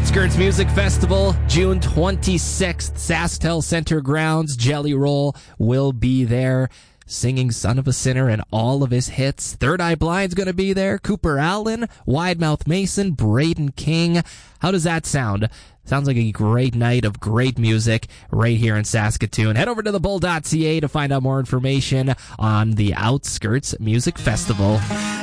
Outskirts Music Festival, June 26th, SaskTel Center grounds. Jelly Roll will be there, singing Son of a Sinner and all of his hits. Third Eye Blind's going to be there. Cooper Allen, Wide Mouth Mason, Braden King. How does that sound? Sounds like a great night of great music right here in Saskatoon. Head over to thebull.ca to find out more information on the Outskirts Music Festival.